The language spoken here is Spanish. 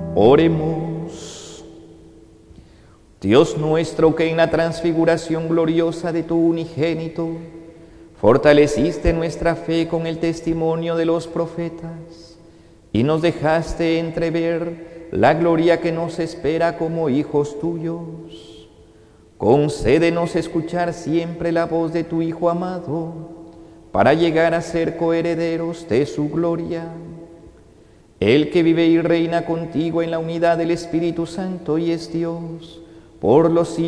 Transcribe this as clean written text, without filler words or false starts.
Oremos. Dios nuestro, que en la transfiguración gloriosa de tu unigénito fortaleciste nuestra fe con el testimonio de los profetas y nos dejaste entrever la gloria que nos espera como hijos tuyos, concédenos escuchar siempre la voz de tu Hijo amado para llegar a ser coherederos de su gloria. El que vive y reina contigo en la unidad del Espíritu Santo y es Dios por los siglos